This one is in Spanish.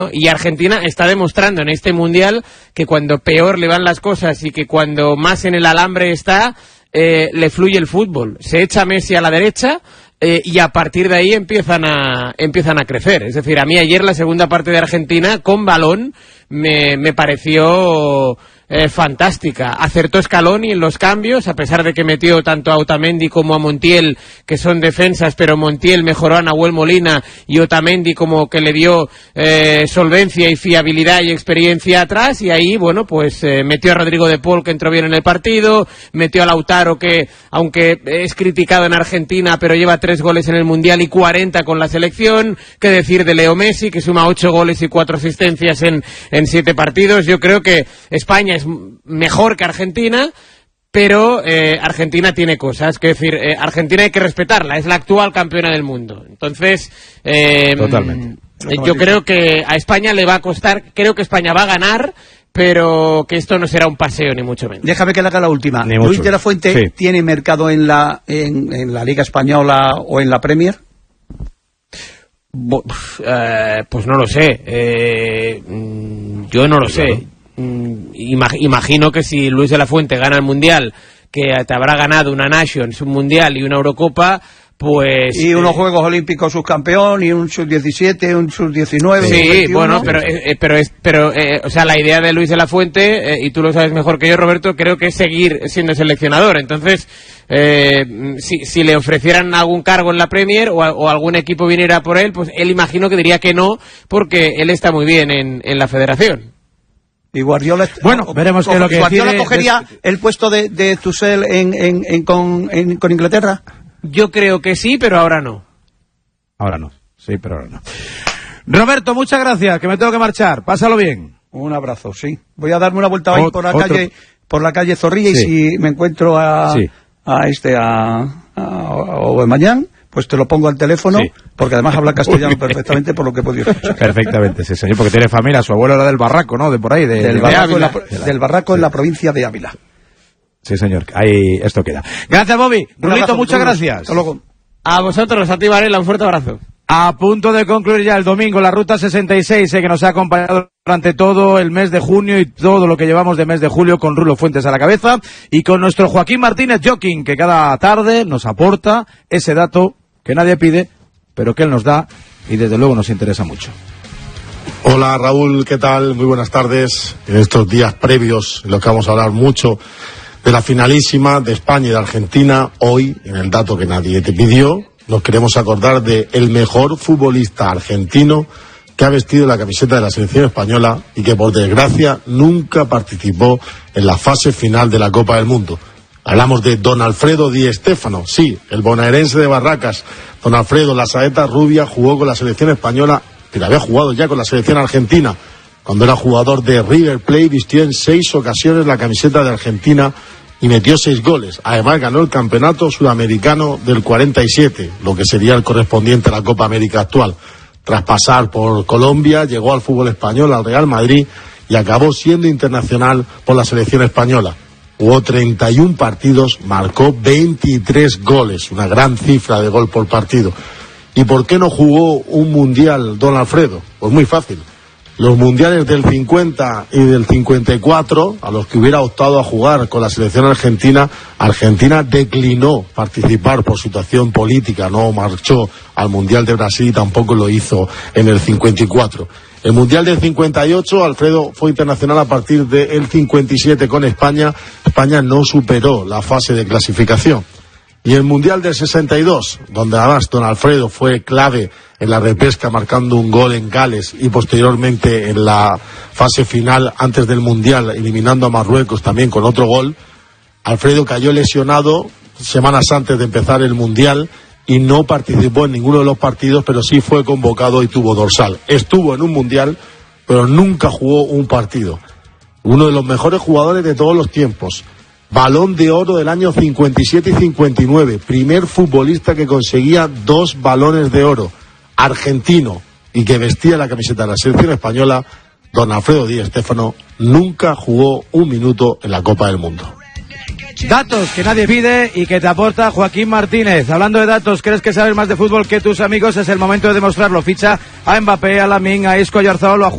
Y Argentina está demostrando en este Mundial que cuando peor le van las cosas y que cuando más en el alambre está, le fluye el fútbol. Se echa Messi a la derecha y a partir de ahí empiezan a crecer. Es decir, a mí ayer la segunda parte de Argentina con balón me pareció fantástica. Acertó Scaloni en los cambios, a pesar de que metió tanto a Otamendi como a Montiel, que son defensas, pero Montiel mejoró a Nahuel Molina y Otamendi como que le dio solvencia y fiabilidad y experiencia atrás, y ahí, bueno, pues metió a Rodrigo de Paul, que entró bien en el partido, metió a Lautaro, que aunque es criticado en Argentina, pero lleva 3 goles en el Mundial y 40 con la selección. Qué decir de Leo Messi, que suma 8 goles y 4 asistencias en 7 partidos. Yo creo que España es mejor que Argentina, pero Argentina tiene cosas, que decir, Argentina hay que respetarla, es la actual campeona del mundo. Entonces, totalmente. Yo creo que a España le va a costar, creo que España va a ganar, pero que esto no será un paseo, ni mucho menos. Déjame que le haga la última. Luis de la Fuente, ¿tiene mercado en la Liga Española o en la Premier? Pues no lo sé. Yo no lo sé. Imagino que si Luis de la Fuente gana el Mundial, que te habrá ganado una Nations, un Mundial y una Eurocopa, pues... Y unos Juegos Olímpicos subcampeón, y un sub-17, un sub-19... Sí, 21. Bueno, pero o sea, la idea de Luis de la Fuente, y tú lo sabes mejor que yo, Roberto, creo que es seguir siendo seleccionador. Entonces, si le ofrecieran algún cargo en la Premier o algún equipo viniera por él, pues él imagino que diría que no, porque él está muy bien en la federación. Y Guardiola, veremos qué es lo que Guardiola cogería el puesto de Tuchel con Inglaterra. Yo creo que sí, pero ahora no. Ahora no, sí, pero ahora no. Roberto, muchas gracias, que me tengo que marchar. Pásalo bien. Un abrazo, sí. Voy a darme una vuelta ahí por la calle Zorrilla, y si me encuentro a Aubameyang, pues te lo pongo al teléfono, porque además habla castellano perfectamente, por lo que he podido escuchar. Perfectamente, sí, señor, porque tiene familia. Su abuelo era del Barraco, ¿no? De por ahí, del Barraco, en la provincia de Ávila. Sí, señor, ahí esto queda. Gracias, Bobby. Rulito, muchas gracias. Hasta luego. A vosotros, a ti, Varela, un fuerte abrazo. A punto de concluir ya el domingo la Ruta 66, que nos ha acompañado durante todo el mes de junio y todo lo que llevamos de mes de julio, con Rulo Fuentes a la cabeza y con nuestro Joaquín Martínez Joking, que cada tarde nos aporta ese dato que nadie pide, pero que él nos da y desde luego nos interesa mucho. Hola Raúl, ¿qué tal? Muy buenas tardes. En estos días previos, en los que vamos a hablar mucho de la finalísima de España y de Argentina, hoy, en el dato que nadie te pidió, nos queremos acordar de el mejor futbolista argentino que ha vestido la camiseta de la selección española y que, por desgracia, nunca participó en la fase final de la Copa del Mundo. Hablamos de Don Alfredo Di Stéfano, sí, el bonaerense de Barracas. Don Alfredo, la saeta rubia, jugó con la selección española, pero había jugado ya con la selección argentina. Cuando era jugador de River Plate, vistió en 6 ocasiones la camiseta de Argentina y metió 6 goles. Además, ganó el campeonato sudamericano del 47, lo que sería el correspondiente a la Copa América actual. Tras pasar por Colombia, llegó al fútbol español, al Real Madrid, y acabó siendo internacional por la selección española. Jugó 31 partidos, marcó 23 goles, una gran cifra de gol por partido. ¿Y por qué no jugó un mundial, don Alfredo? Pues muy fácil. Los mundiales del 50 y del 54, a los que hubiera optado a jugar con la selección argentina, Argentina declinó participar por situación política, no marchó al mundial de Brasil y tampoco lo hizo en el 54. El mundial del 58, Alfredo fue internacional a partir del 57 con España. España no superó la fase de clasificación. Y el mundial del 62, donde además don Alfredo fue clave en la repesca, marcando un gol en Gales y posteriormente en la fase final antes del mundial, eliminando a Marruecos también con otro gol. Alfredo cayó lesionado semanas antes de empezar el mundial y no participó en ninguno de los partidos, pero sí fue convocado y tuvo dorsal. Estuvo en un mundial, pero nunca jugó un partido. Uno de los mejores jugadores de todos los tiempos. Balón de Oro del año 57 y 59. Primer futbolista que conseguía 2 balones de oro. Argentino, y que vestía la camiseta de la selección española. Don Alfredo Di Stéfano nunca jugó un minuto en la Copa del Mundo. Datos que nadie pide y que te aporta Joaquín Martínez. Hablando de datos, ¿crees que sabes más de fútbol que tus amigos? Es el momento de demostrarlo. Ficha a Mbappé, a Lamine, a Isco, a Oyarzabal o a